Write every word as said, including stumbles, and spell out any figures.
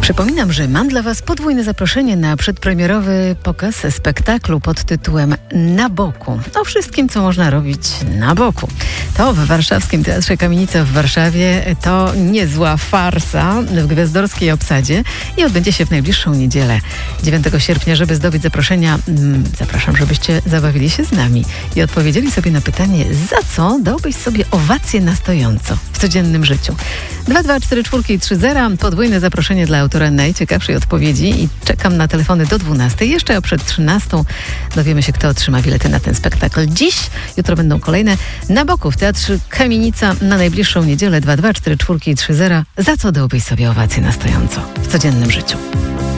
Przypominam, że mam dla Was podwójne zaproszenie na przedpremierowy pokaz spektaklu pod tytułem Na boku. O wszystkim, co można robić na boku. To w warszawskim Teatrze Kamienica w Warszawie. To niezła farsa w gwiazdorskiej obsadzie i odbędzie się w najbliższą niedzielę, dziewiątego sierpnia. Żeby zdobyć zaproszenia, zapraszam, żebyście zabawili się z nami i odpowiedzieli sobie na pytanie, za co dałbyś sobie owację na stojąco w codziennym życiu. dwa dwa cztery cztery trzy zero, podwójne zaproszenie dla autora najciekawszej odpowiedzi i czekam na telefony do dwunastej. Jeszcze a przed trzynastą dowiemy się, kto otrzyma bilety na ten spektakl. Dziś, jutro będą kolejne Na boku w Teatrze Kamienica na najbliższą niedzielę. Dwa dwa cztery cztery trzy zero. Za co dałbyś sobie owację na stojąco w codziennym życiu?